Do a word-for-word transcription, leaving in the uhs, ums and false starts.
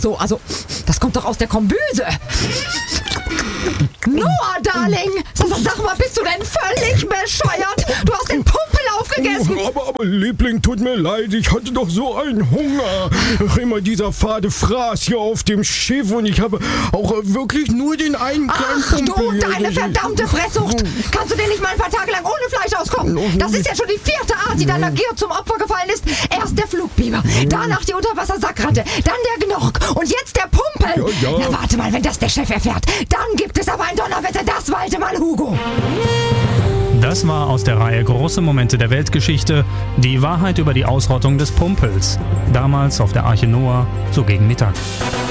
so, also, das kommt doch aus der Kombüse. Noah, Darling, sag, sag mal, bist du denn völlig bescheuert? Du hast den Pumpel aufgegessen. Aber, aber, Liebling, tut mir leid, ich hatte doch so einen Hunger. Ach, immer dieser fade Fraß hier auf dem Schiff und ich habe auch wirklich nur den einen kleinen Ach Pumpel du, hier. deine verdammte Fresssucht. Kannst du denn nicht mal ein paar Tage lang ohne Fleisch auskommen? Das ist ja schon die vierte Art, die deiner Gier zum Opfer gefallen ist. Erst der Flugbiber, danach die Unterwassersackratte, dann der Gnork und jetzt der Pumpel. Ja, ja. Na, warte mal, wenn das der Chef erfährt. Dann gibt es aber ein Donnerwetter, das walte mal, Hugo. Das war aus der Reihe Große Momente der Weltgeschichte, die Wahrheit über die Ausrottung des Pumpels. Damals auf der Arche Noah, so gegen Mittag.